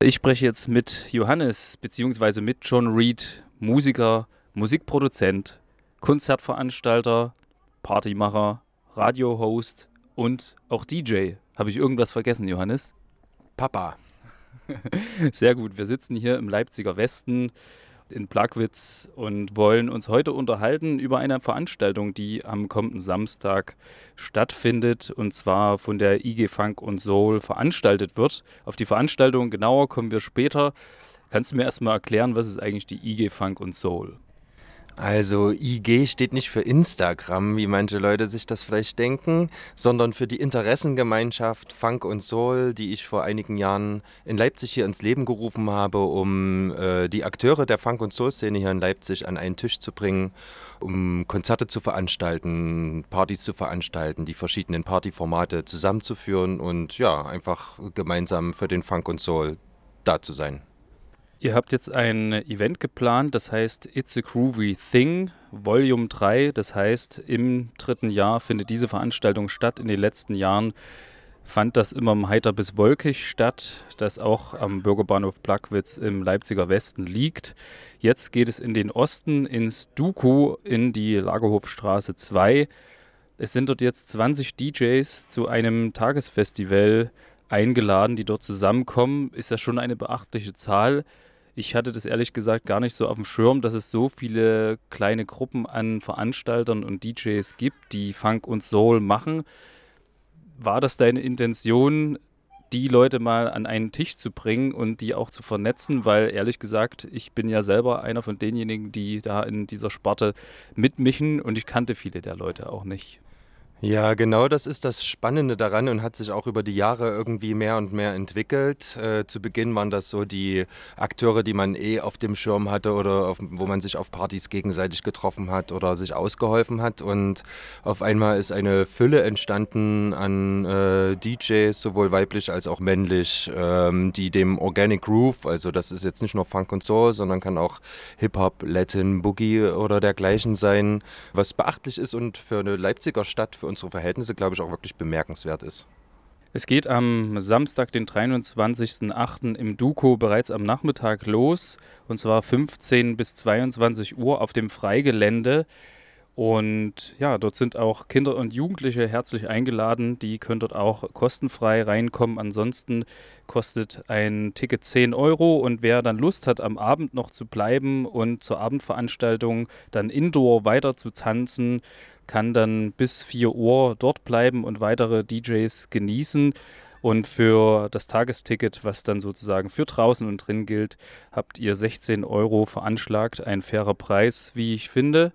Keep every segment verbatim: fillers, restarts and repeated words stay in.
Ich spreche jetzt mit Johannes bzw. mit John Reed, Musiker, Musikproduzent, Konzertveranstalter, Partymacher, Radiohost und auch D J. Habe ich irgendwas vergessen, Johannes? Papa. Sehr gut, wir sitzen hier im Leipziger Westen in Plagwitz und wollen uns heute unterhalten über eine Veranstaltung, die am kommenden Samstag stattfindet und zwar von der I G Funk und Soul veranstaltet wird. Auf die Veranstaltung genauer kommen wir später. Kannst du mir erstmal erklären, was ist eigentlich die I G Funk und Soul? Also I G steht nicht für Instagram, wie manche Leute sich das vielleicht denken, sondern für die Interessengemeinschaft Funk und Soul, die ich vor einigen Jahren in Leipzig hier ins Leben gerufen habe, um äh, die Akteure der Funk- und Soul-Szene hier in Leipzig an einen Tisch zu bringen, um Konzerte zu veranstalten, Partys zu veranstalten, die verschiedenen Partyformate zusammenzuführen und ja, einfach gemeinsam für den Funk und Soul da zu sein. Ihr habt jetzt ein Event geplant, das heißt It's a Groovy Thing, Volume drei. Das heißt, im dritten Jahr findet diese Veranstaltung statt. In den letzten Jahren fand das immer heiter bis wolkig statt, das auch am Bürgerbahnhof Plagwitz im Leipziger Westen liegt. Jetzt geht es in den Osten, ins Duku, in die Lagerhofstraße zwei. Es sind dort jetzt zwanzig D Js zu einem Tagesfestival eingeladen, die dort zusammenkommen. Ist ja schon eine beachtliche Zahl. Ich hatte das ehrlich gesagt gar nicht so auf dem Schirm, dass es so viele kleine Gruppen an Veranstaltern und D Js gibt, die Funk und Soul machen. War das deine Intention, die Leute mal an einen Tisch zu bringen und die auch zu vernetzen? Weil ehrlich gesagt, ich bin ja selber einer von denjenigen, die da in dieser Sparte mitmischen und ich kannte viele der Leute auch nicht. Ja, genau das ist das Spannende daran und hat sich auch über die Jahre irgendwie mehr und mehr entwickelt. Äh, zu Beginn waren das so die Akteure, die man eh auf dem Schirm hatte oder auf, wo man sich auf Partys gegenseitig getroffen hat oder sich ausgeholfen hat. Und auf einmal ist eine Fülle entstanden an äh, D Js, sowohl weiblich als auch männlich, ähm, die dem Organic Groove, also das ist jetzt nicht nur Funk und Soul, sondern kann auch Hip-Hop, Latin, Boogie oder dergleichen sein, was beachtlich ist und für eine Leipziger Stadt, für unsere Verhältnisse, glaube ich, auch wirklich bemerkenswert ist. Es geht am Samstag, den dreiundzwanzigsten achten im Duko bereits am Nachmittag los, und zwar fünfzehn bis zweiundzwanzig Uhr auf dem Freigelände. Und ja, dort sind auch Kinder und Jugendliche herzlich eingeladen. Die können dort auch kostenfrei reinkommen. Ansonsten kostet ein Ticket zehn Euro. Und wer dann Lust hat, am Abend noch zu bleiben und zur Abendveranstaltung dann indoor weiter zu tanzen, kann dann bis vier Uhr dort bleiben und weitere D Js genießen. Und für das Tagesticket, was dann sozusagen für draußen und drin gilt, habt ihr sechzehn Euro veranschlagt. Ein fairer Preis, wie ich finde.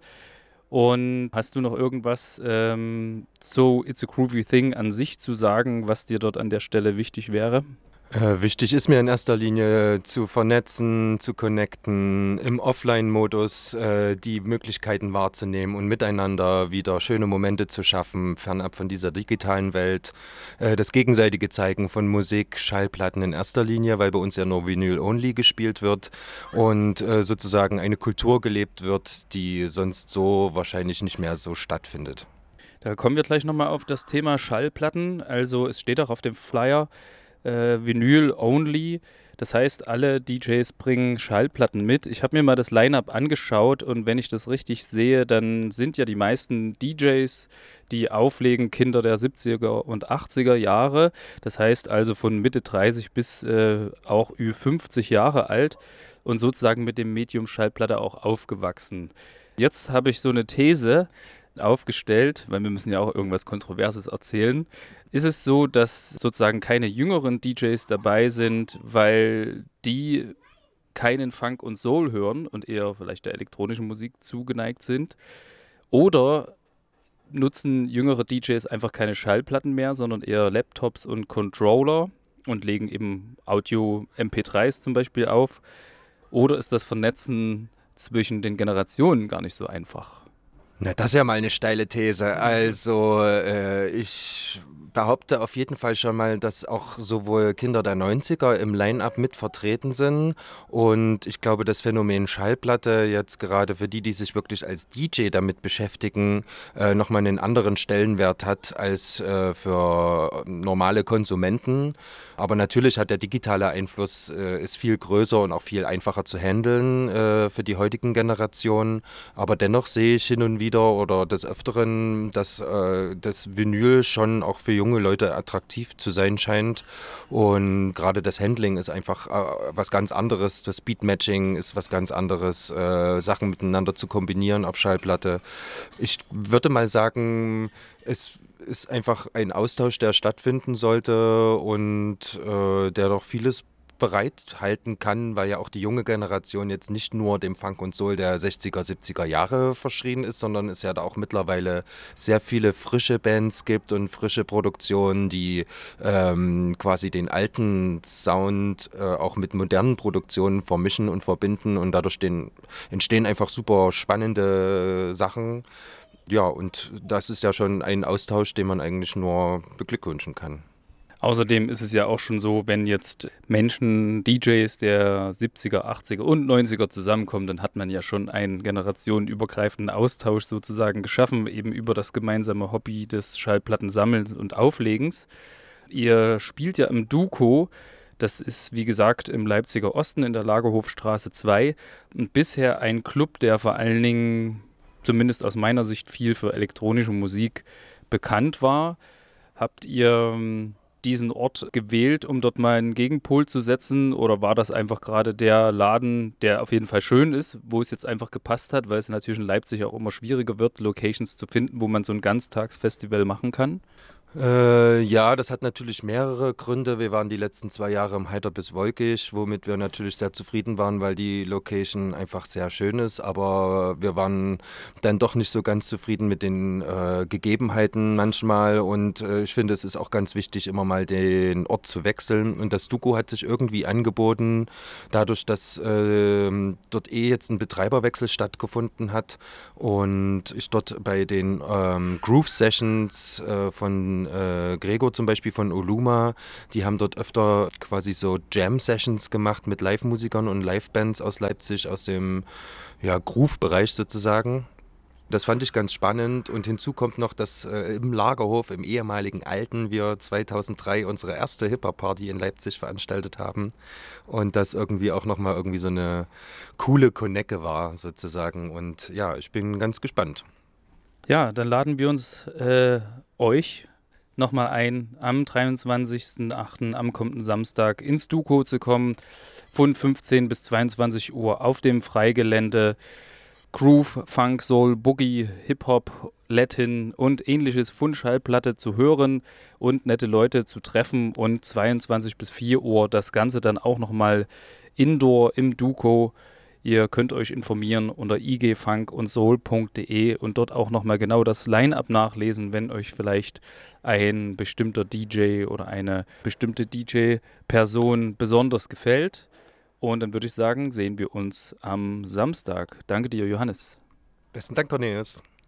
Und hast du noch irgendwas ähm, zu It's a Groovy Thing an sich zu sagen, was dir dort an der Stelle wichtig wäre? Äh, wichtig ist mir in erster Linie zu vernetzen, zu connecten, im Offline-Modus äh, die Möglichkeiten wahrzunehmen und miteinander wieder schöne Momente zu schaffen, fernab von dieser digitalen Welt. Äh, das gegenseitige Zeigen von Musik, Schallplatten in erster Linie, weil bei uns ja nur Vinyl-only gespielt wird und äh, sozusagen eine Kultur gelebt wird, die sonst so wahrscheinlich nicht mehr so stattfindet. Da kommen wir gleich nochmal auf das Thema Schallplatten. Also es steht auch auf dem Flyer, Äh, Vinyl only. Das heißt, alle D Js bringen Schallplatten mit. Ich habe mir mal das Line-Up angeschaut und wenn ich das richtig sehe, dann sind ja die meisten D Js, die auflegen, Kinder der siebziger und achtziger Jahre. Das heißt also von Mitte dreißig bis äh, auch Ü fünfzig Jahre alt und sozusagen mit dem Medium Schallplatte auch aufgewachsen. Jetzt habe ich so eine These aufgestellt, weil wir müssen ja auch irgendwas Kontroverses erzählen. Ist es so, dass sozusagen keine jüngeren D Js dabei sind, weil die keinen Funk und Soul hören und eher vielleicht der elektronischen Musik zugeneigt sind? Oder nutzen jüngere D Js einfach keine Schallplatten mehr, sondern eher Laptops und Controller und legen eben Audio-M P dreis zum Beispiel auf? Oder ist das Vernetzen zwischen den Generationen gar nicht so einfach? Na, das ist ja mal eine steile These. Also, äh, ich behaupte auf jeden Fall schon mal, dass auch sowohl Kinder der Neunziger im Line-Up mit vertreten sind. Und ich glaube, das Phänomen Schallplatte jetzt gerade für die, die sich wirklich als D J damit beschäftigen, äh, nochmal einen anderen Stellenwert hat als äh, für normale Konsumenten. Aber natürlich hat der digitale Einfluss äh, ist viel größer und auch viel einfacher zu handeln äh, für die heutigen Generationen. Aber dennoch sehe ich hin und wieder oder des Öfteren, dass äh, das Vinyl schon auch für junge Leute attraktiv zu sein scheint. Und gerade das Handling ist einfach äh, was ganz anderes. Das Beatmatching ist was ganz anderes. Äh, Sachen miteinander zu kombinieren auf Schallplatte. Ich würde mal sagen, es ist einfach ein Austausch, der stattfinden sollte und äh, der doch vieles bereithalten kann, weil ja auch die junge Generation jetzt nicht nur dem Funk und Soul der sechziger, siebziger Jahre verschrien ist, sondern es ja da auch mittlerweile sehr viele frische Bands gibt und frische Produktionen, die ähm, quasi den alten Sound äh, auch mit modernen Produktionen vermischen und verbinden und dadurch den, entstehen einfach super spannende Sachen. Ja, und das ist ja schon ein Austausch, den man eigentlich nur beglückwünschen kann. Außerdem ist es ja auch schon so, wenn jetzt Menschen, D Js der siebziger, achtziger und neunziger zusammenkommen, dann hat man ja schon einen generationenübergreifenden Austausch sozusagen geschaffen, eben über das gemeinsame Hobby des Schallplattensammelns und Auflegens. Ihr spielt ja im Duco, das ist wie gesagt im Leipziger Osten in der Lagerhofstraße zwei und bisher ein Club, der vor allen Dingen, zumindest aus meiner Sicht, viel für elektronische Musik bekannt war. Habt ihr ähm, diesen Ort gewählt, um dort mal einen Gegenpol zu setzen? Oder war das einfach gerade der Laden, der auf jeden Fall schön ist, wo es jetzt einfach gepasst hat, weil es natürlich in Leipzig auch immer schwieriger wird, Locations zu finden, wo man so ein Ganztagsfestival machen kann? Äh, ja, das hat natürlich mehrere Gründe. Wir waren die letzten zwei Jahre im Heiter bis Wolkig, womit wir natürlich sehr zufrieden waren, weil die Location einfach sehr schön ist. Aber wir waren dann doch nicht so ganz zufrieden mit den äh, Gegebenheiten manchmal. Und äh, ich finde, es ist auch ganz wichtig, immer mal den Ort zu wechseln. Und das Duco hat sich irgendwie angeboten, dadurch, dass äh, dort eh jetzt ein Betreiberwechsel stattgefunden hat und ich dort bei den ähm, Groove Sessions äh, von äh, Gregor zum Beispiel von Oluma, die haben dort öfter quasi so Jam-Sessions gemacht mit Live-Musikern und Live-Bands aus Leipzig, aus dem ja, Groove-Bereich sozusagen. Das fand ich ganz spannend und hinzu kommt noch, dass äh, im Lagerhof, im ehemaligen Alten, wir zweitausenddrei unsere erste Hip-Hop-Party in Leipzig veranstaltet haben und das irgendwie auch nochmal irgendwie so eine coole Konecke war sozusagen und ja, ich bin ganz gespannt. Ja, dann laden wir uns äh, euch nochmal ein, am dreiundzwanzigsten achten am kommenden Samstag ins Duco zu kommen, von fünfzehn bis zweiundzwanzig Uhr auf dem Freigelände. Groove, Funk, Soul, Boogie, Hip-Hop, Latin und ähnliches von Schallplatte zu hören und nette Leute zu treffen und zweiundzwanzig bis vier Uhr das Ganze dann auch nochmal indoor im Duco. Ihr könnt euch informieren unter i g funk und soul punkt de und dort auch nochmal genau das Line-Up nachlesen, wenn euch vielleicht ein bestimmter D J oder eine bestimmte D J-Person besonders gefällt. Und dann würde ich sagen, sehen wir uns am Samstag. Danke dir, Johannes. Besten Dank, Cornelius.